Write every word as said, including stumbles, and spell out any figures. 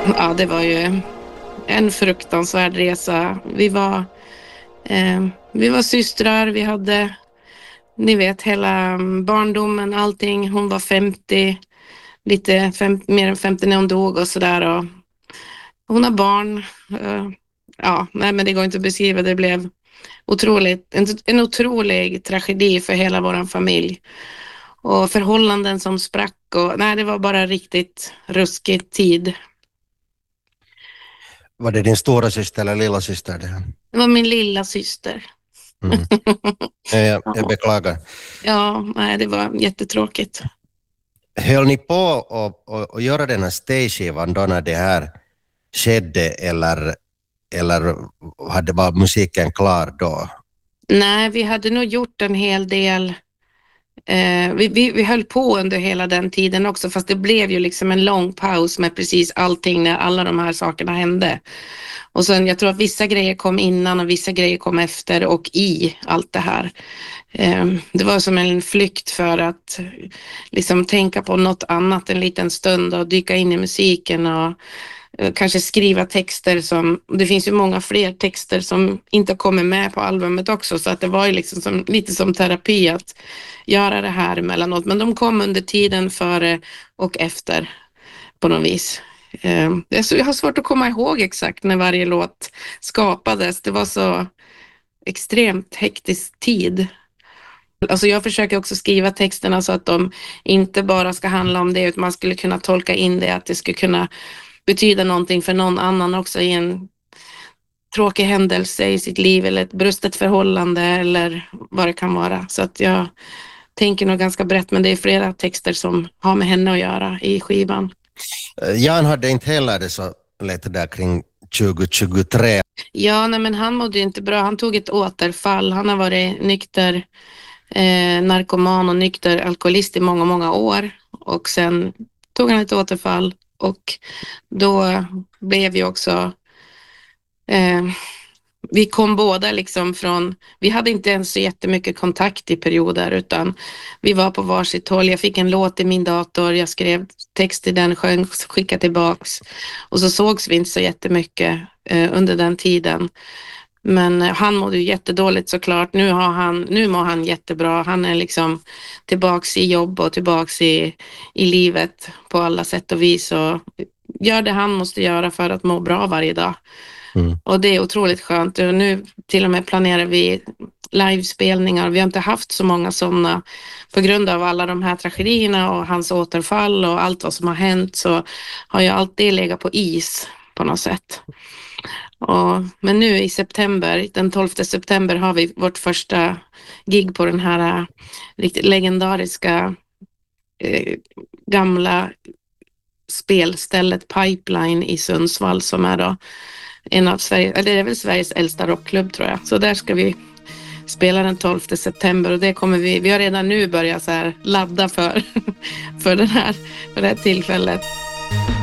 Ja, det var ju en fruktansvärd resa. Vi var, eh, vi var systrar, vi hade, ni vet, hela barndomen, allting. Hon var femtio, lite fem, mer än femtio när hon dog och sådär. Och hon har barn. Eh, ja, nej, men det går inte att beskriva. Det blev otroligt, en, en otrolig tragedi för hela vår familj. Och förhållanden som sprack. Och, nej, det var bara riktigt ruskig tid. Var det din stora syster eller lilla syster det här? Det var min lilla syster. Mm. Jag, jag Ja. beklagar. Ja, nej, det var jättetråkigt. Höll ni på att och, och göra den här stagskivan då när det här skedde, eller, eller hade bara musiken klar då? Nej, vi hade nog gjort en hel del. Eh, vi, vi, vi höll på under hela den tiden också, fast det blev ju liksom en lång paus med precis allting när alla de här sakerna hände. Och sen jag tror att vissa grejer kom innan och vissa grejer kom efter och i allt det här. Eh, det var som en flykt för att liksom tänka på något annat en liten stund och dyka in i musiken och eh, kanske skriva texter som, det finns ju många fler texter som inte kommer med på albumet också, så att det var ju liksom som, lite som terapi att göra det här emellanåt, men de kom under tiden före och efter på något vis. Eh, jag har svårt att komma ihåg exakt när varje låt skapades. Det var så extremt hektisk tid. Alltså jag försöker också skriva texterna så att de inte bara ska handla om det, utan man skulle kunna tolka in det, att det skulle kunna betyda någonting för någon annan också i en tråkig händelse i sitt liv eller ett brustet förhållande eller vad det kan vara. Så att jag tänker nog ganska brett, men det är flera texter som har med henne att göra i skivan. Jan hade inte heller det så lätt där kring tjugo tjugotre. Ja, nej, men han mådde inte bra. Han tog ett återfall. Han har varit nykter eh, narkoman och nykter alkoholist i många, många år. Och sen tog han ett återfall och då blev vi också eh, vi kom båda liksom från, vi hade inte ens så jättemycket kontakt i perioder, utan vi var på varsitt håll. Jag fick en låt i min dator, jag skrev text i den, sjöng, skickade tillbaks, och så sågs vi inte så jättemycket eh, under den tiden. Men eh, han mådde ju jättedåligt såklart. Nu har han, nu mår han jättebra. Han är liksom tillbaks i jobb och tillbaks i, i livet på alla sätt och vis, och gör det han måste göra för att må bra varje dag. Mm. Och det är otroligt skönt. Och nu till och med planerar vi livespelningar. Vi har inte haft så många sådana på grund av alla de här tragedierna och hans återfall och allt vad som har hänt, så har jag alltid legat på is på något sätt. Och, men nu i september, den tolfte september, har vi vårt första gig på den här riktigt legendariska eh, gamla spelstället Pipeline i Sundsvall, som är då en av Sverige, eller det är väl Sveriges äldsta rockklubb tror jag. Så där ska vi spela den tolfte september, och det kommer vi, vi har redan nu börjat så här ladda för, för, den här, för det här tillfället.